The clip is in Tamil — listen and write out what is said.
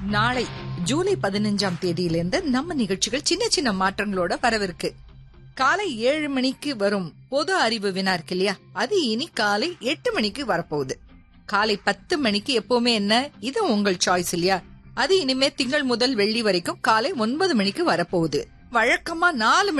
நாளை ஜூலை 15ஆம் தேதியிலிருந்து நம்ம நிகழ்ச்சிகள் சின்ன சின்ன மாற்றங்களோட வரவிருக்கு. காலை 7 மணிக்கு வரும் பொது அறிவு வினா இருக்கு இல்லையா, அது இனி காலை 8 மணிக்கு வரப்போகுது. காலை 10 மணிக்கு எப்பவுமே என்ன, இது உங்கள் சாய்ஸ் இல்லையா, அது இனிமே திங்கள் முதல் வெள்ளி வரைக்கும் காலை 9 மணிக்கு வரப்போகுது. வழக்கமா 4